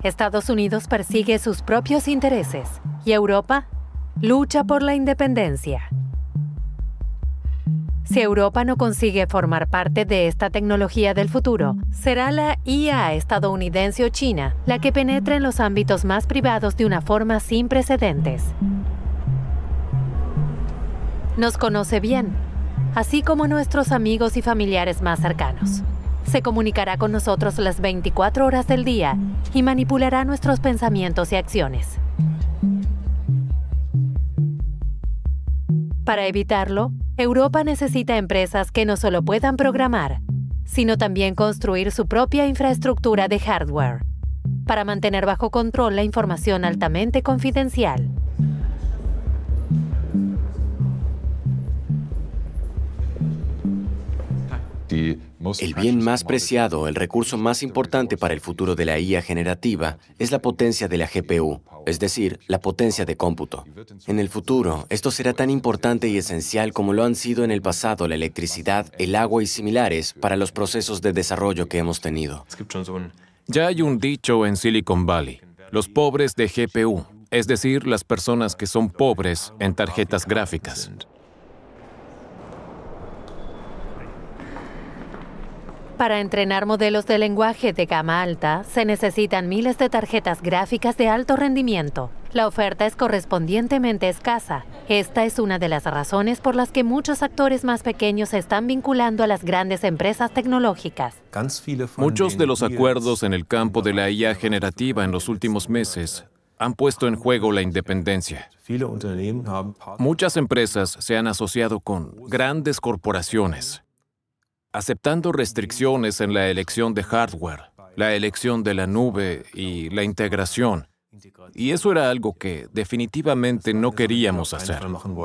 Estados Unidos persigue sus propios intereses y Europa lucha por la independencia. Si Europa no consigue formar parte de esta tecnología del futuro, será la IA estadounidense o China la que penetre en los ámbitos más privados de una forma sin precedentes. Nos conoce bien, así como nuestros amigos y familiares más cercanos. Se comunicará con nosotros las 24 horas del día y manipulará nuestros pensamientos y acciones. Para evitarlo, Europa necesita empresas que no solo puedan programar, sino también construir su propia infraestructura de hardware, para mantener bajo control la información altamente confidencial. El bien más preciado, el recurso más importante para el futuro de la IA generativa, es la potencia de la GPU, es decir, la potencia de cómputo. En el futuro, esto será tan importante y esencial como lo han sido en el pasado la electricidad, el agua y similares para los procesos de desarrollo que hemos tenido. Ya hay un dicho en Silicon Valley: los pobres de GPU, es decir, las personas que son pobres en tarjetas gráficas. Para entrenar modelos de lenguaje de gama alta, se necesitan miles de tarjetas gráficas de alto rendimiento. La oferta es correspondientemente escasa. Esta es una de las razones por las que muchos actores más pequeños se están vinculando a las grandes empresas tecnológicas. Muchos de los acuerdos en el campo de la IA generativa en los últimos meses han puesto en juego la independencia. Muchas empresas se han asociado con grandes corporaciones, aceptando restricciones en la elección de hardware, la elección de la nube y la integración. Y eso era algo que definitivamente no queríamos hacer.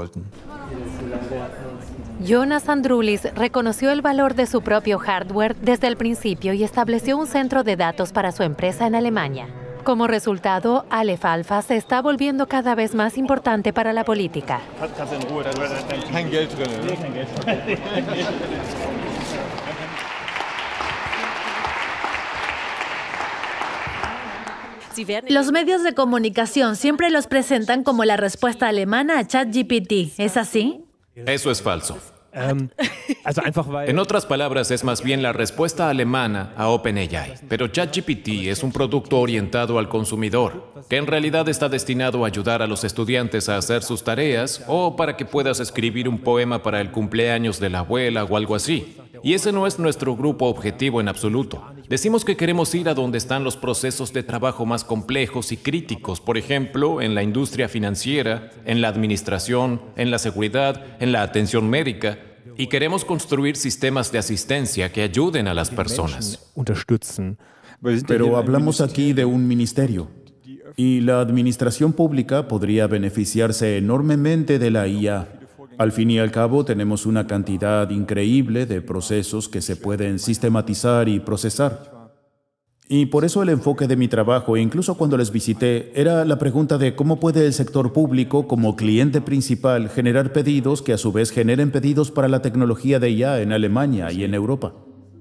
Jonas Androulis reconoció el valor de su propio hardware desde el principio y estableció un centro de datos para su empresa en Alemania. Como resultado, Aleph Alpha se está volviendo cada vez más importante para la política. Los medios de comunicación siempre los presentan como la respuesta alemana a ChatGPT. ¿Es así? Eso es falso. En otras palabras, es más bien la respuesta alemana a OpenAI. Pero ChatGPT es un producto orientado al consumidor, que en realidad está destinado a ayudar a los estudiantes a hacer sus tareas o para que puedas escribir un poema para el cumpleaños de la abuela o algo así. Y ese no es nuestro grupo objetivo en absoluto. Decimos que queremos ir a donde están los procesos de trabajo más complejos y críticos, por ejemplo, en la industria financiera, en la administración, en la seguridad, en la atención médica, y queremos construir sistemas de asistencia que ayuden a las personas. Pero hablamos aquí de un ministerio, y la administración pública podría beneficiarse enormemente de la IA. Al fin y al cabo, tenemos una cantidad increíble de procesos que se pueden sistematizar y procesar. Y por eso el enfoque de mi trabajo, incluso cuando les visité, era la pregunta de cómo puede el sector público, como cliente principal, generar pedidos que a su vez generen pedidos para la tecnología de IA en Alemania y en Europa.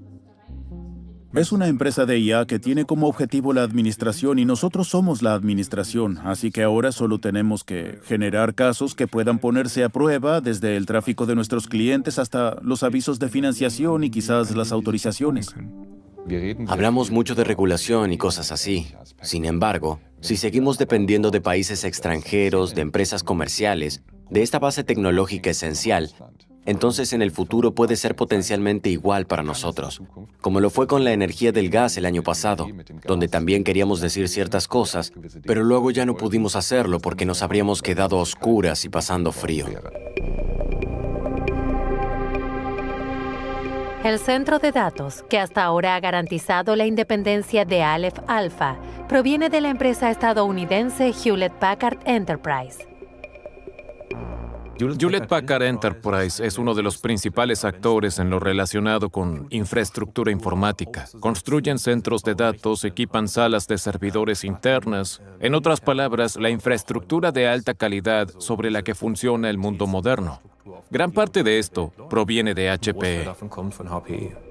Es una empresa de IA que tiene como objetivo la administración y nosotros somos la administración, así que ahora solo tenemos que generar casos que puedan ponerse a prueba desde el tráfico de nuestros clientes hasta los avisos de financiación y quizás las autorizaciones. Hablamos mucho de regulación y cosas así. Sin embargo, si seguimos dependiendo de países extranjeros, de empresas comerciales, de esta base tecnológica esencial, entonces en el futuro puede ser potencialmente igual para nosotros, como lo fue con la energía del gas el año pasado, donde también queríamos decir ciertas cosas, pero luego ya no pudimos hacerlo porque nos habríamos quedado a oscuras y pasando frío. El centro de datos, que hasta ahora ha garantizado la independencia de Aleph Alpha, proviene de la empresa estadounidense Hewlett Packard Enterprise. Hewlett Packard Enterprise es uno de los principales actores en lo relacionado con infraestructura informática. Construyen centros de datos, equipan salas de servidores internas. En otras palabras, la infraestructura de alta calidad sobre la que funciona el mundo moderno. Gran parte de esto proviene de HPE.